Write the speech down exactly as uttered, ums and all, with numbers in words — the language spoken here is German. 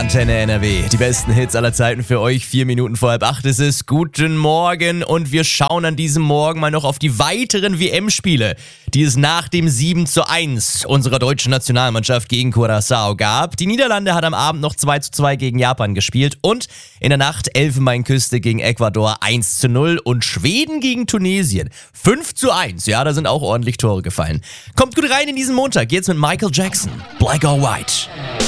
Antenne N R W. Die besten Hits aller Zeiten für euch. Vier Minuten vor halb acht ist es. Guten Morgen. Und wir schauen an diesem Morgen mal noch auf die weiteren W M-Spiele, die es nach dem sieben zu eins unserer deutschen Nationalmannschaft gegen Curaçao gab. Die Niederlande hat am Abend noch zwei zu zwei gegen Japan gespielt. Und in der Nacht Elfenbeinküste gegen Ecuador eins zu null. Und Schweden gegen Tunesien fünf zu eins. Ja, da sind auch ordentlich Tore gefallen. Kommt gut rein in diesen Montag. Jetzt mit Michael Jackson. Black or White.